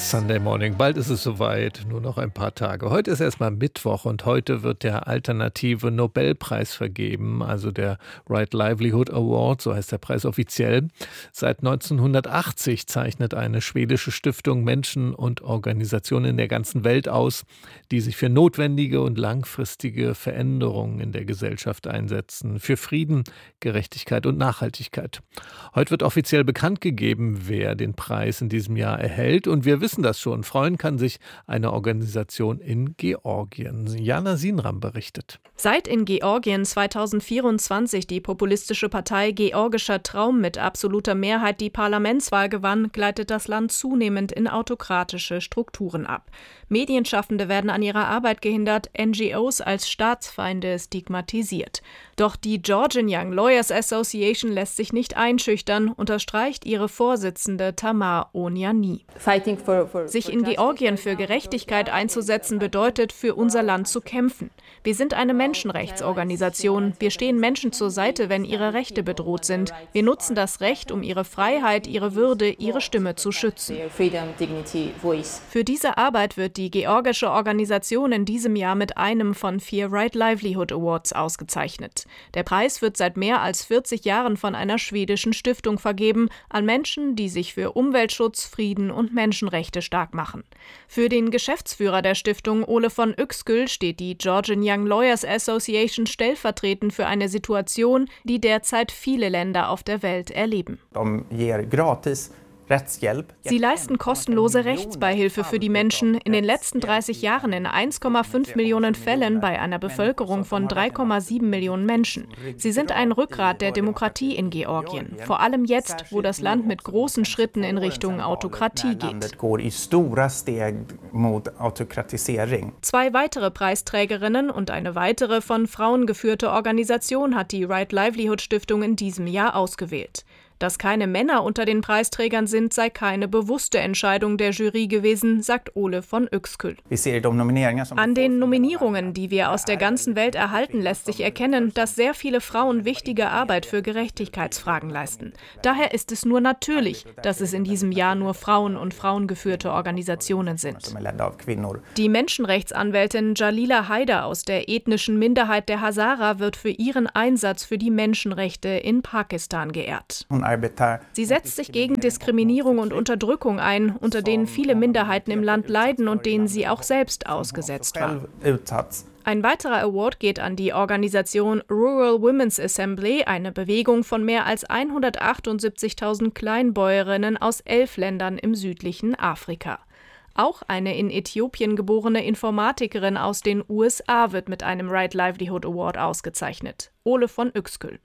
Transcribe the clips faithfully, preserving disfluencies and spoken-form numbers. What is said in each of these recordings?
Sunday Morning. Bald ist es soweit, nur noch ein paar Tage. Heute ist erstmal Mittwoch und heute wird der alternative Nobelpreis vergeben, also der Right Livelihood Award, so heißt der Preis offiziell. Seit neunzehnhundertachtzig zeichnet eine schwedische Stiftung Menschen und Organisationen in der ganzen Welt aus, die sich für notwendige und langfristige Veränderungen in der Gesellschaft einsetzen, für Frieden, Gerechtigkeit und Nachhaltigkeit. Heute wird offiziell bekannt gegeben, wer den Preis in diesem Jahr erhält, und wir wissen das schon. Freuen kann sich eine Organisation in Georgien. Jana Sinram berichtet. Seit in Georgien zweitausendvierundzwanzig die populistische Partei Georgischer Traum mit absoluter Mehrheit die Parlamentswahl gewann, gleitet das Land zunehmend in autokratische Strukturen ab. Medienschaffende werden an ihrer Arbeit gehindert, N G Os als Staatsfeinde stigmatisiert. Doch die Georgian Young Lawyers Association lässt sich nicht einschüchtern, unterstreicht ihre Vorsitzende Tamar Oniani. Sich in Georgien für Gerechtigkeit einzusetzen bedeutet, für unser Land zu kämpfen. Wir sind eine Menschenrechtsorganisation. Wir stehen Menschen zur Seite, wenn ihre Rechte bedroht sind. Wir nutzen das Recht, um ihre Freiheit, ihre Würde, ihre Stimme zu schützen. Für diese Arbeit wird die georgische Organisation in diesem Jahr mit einem von vier Right Livelihood Awards ausgezeichnet. Der Preis wird seit mehr als vierzig Jahren von einer schwedischen Stiftung vergeben an Menschen, die sich für Umweltschutz, Frieden und Menschenrechte stark machen. Für den Geschäftsführer der Stiftung, Ole von Uexküll, steht die Georgian Young Lawyers Association stellvertretend für eine Situation, die derzeit viele Länder auf der Welt erleben. Sie leisten kostenlose Rechtsbeihilfe für die Menschen, in den letzten dreißig Jahren in eins Komma fünf Millionen Fällen bei einer Bevölkerung von drei Komma sieben Millionen Menschen. Sie sind ein Rückgrat der Demokratie in Georgien, vor allem jetzt, wo das Land mit großen Schritten in Richtung Autokratie geht. Zwei weitere Preisträgerinnen und eine weitere von Frauen geführte Organisation hat die Right Livelihood Stiftung in diesem Jahr ausgewählt. Dass keine Männer unter den Preisträgern sind, sei keine bewusste Entscheidung der Jury gewesen, sagt Ole von Uexküll. An den Nominierungen, die wir aus der ganzen Welt erhalten, lässt sich erkennen, dass sehr viele Frauen wichtige Arbeit für Gerechtigkeitsfragen leisten. Daher ist es nur natürlich, dass es in diesem Jahr nur Frauen und frauengeführte Organisationen sind. Die Menschenrechtsanwältin Jalila Haider aus der ethnischen Minderheit der Hazara wird für ihren Einsatz für die Menschenrechte in Pakistan geehrt. Sie setzt sich gegen Diskriminierung und Unterdrückung ein, unter denen viele Minderheiten im Land leiden und denen sie auch selbst ausgesetzt war. Ein weiterer Award geht an die Organisation Rural Women's Assembly, eine Bewegung von mehr als hundertachtundsiebzigtausend Kleinbäuerinnen aus elf Ländern im südlichen Afrika. Auch eine in Äthiopien geborene Informatikerin aus den U S A wird mit einem Right Livelihood Award ausgezeichnet. Ole von Uexküll.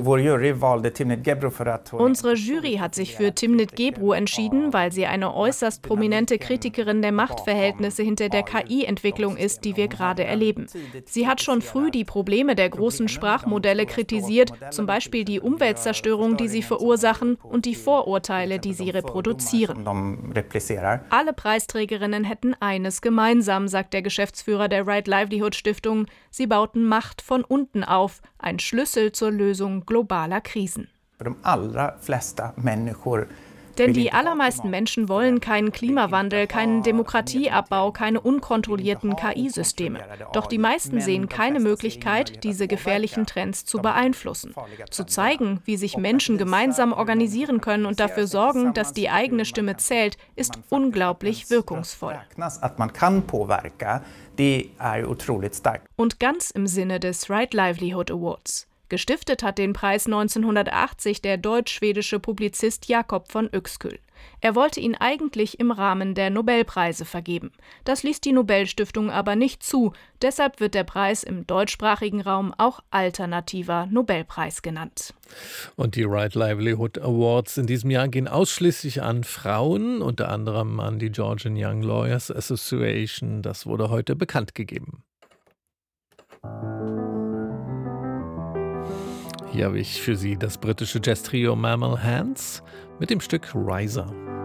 Unsere Jury hat sich für Timnit Gebru entschieden, weil sie eine äußerst prominente Kritikerin der Machtverhältnisse hinter der K I-Entwicklung ist, die wir gerade erleben. Sie hat schon früh die Probleme der großen Sprachmodelle kritisiert, zum Beispiel die Umweltzerstörung, die sie verursachen, und die Vorurteile, die sie reproduzieren. Alle Preisträgerinnen hätten eines gemeinsam, sagt der Geschäftsführer der Right Livelihood Stiftung: Sie bauten Macht von unten auf, ein Schlüssel zur Lösung globaler Krisen. Denn die allermeisten Menschen wollen keinen Klimawandel, keinen Demokratieabbau, keine unkontrollierten K I-Systeme. Doch die meisten sehen keine Möglichkeit, diese gefährlichen Trends zu beeinflussen. Zu zeigen, wie sich Menschen gemeinsam organisieren können und dafür sorgen, dass die eigene Stimme zählt, ist unglaublich wirkungsvoll. Und ganz im Sinne des Right Livelihood Awards. Gestiftet hat den Preis neunzehnhundertachtzig der deutsch-schwedische Publizist Jakob von Uexküll. Er wollte ihn eigentlich im Rahmen der Nobelpreise vergeben. Das ließ die Nobelstiftung aber nicht zu. Deshalb wird der Preis im deutschsprachigen Raum auch alternativer Nobelpreis genannt. Und die Right Livelihood Awards in diesem Jahr gehen ausschließlich an Frauen, unter anderem an die Georgian Young Lawyers Association. Das wurde heute bekannt gegeben. Hier habe ich für Sie das britische Jazz-Trio Mammal Hands mit dem Stück Riser.